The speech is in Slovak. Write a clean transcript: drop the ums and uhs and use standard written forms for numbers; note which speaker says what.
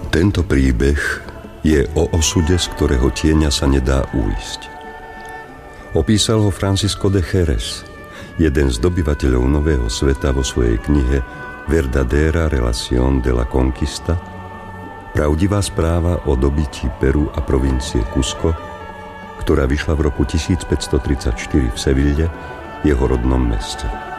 Speaker 1: Tento príbeh je o osude, z ktorého tieňa sa nedá uísť. Opísal ho Francisco de Jerez, jeden z dobyvateľov Nového sveta vo svojej knihe Verdadera relación de la conquista, pravdivá správa o dobytí Peru a provincie Cusco, ktorá vyšla v roku 1534 v Seville, jeho rodnom meste.